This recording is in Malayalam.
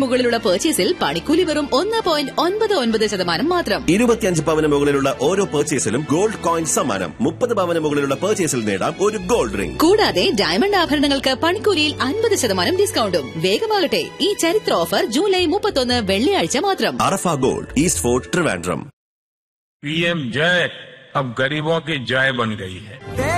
മുകളിലുള്ള പർച്ചേസിൽ പണിക്കൂലി വെറും 1.99% മാത്രം. 25 പവന് മുകളിലുള്ള ഓരോ പർച്ചേസിലും ഗോൾഡ് കോയിൻ സമ്മാനം. 30 പവന് മുകളിലുള്ള പർച്ചേസിൽ നേടാം ഒരു ഗോൾഡ് റിംഗ്. കൂടാതെ ഡയമണ്ട് ആഭരണങ്ങൾക്ക് പണിക്കൂലിയിൽ 50% ഡിസ്കൗണ്ടും. വേഗമാകട്ടെ, ഈ ചരിത്ര ഓഫർ ജൂലൈ 31 വെള്ളിയാഴ്ച മാത്രം. അറഫ gold, east fort, Trivandrum. PM जय अब गरीबों की जय बन गई है.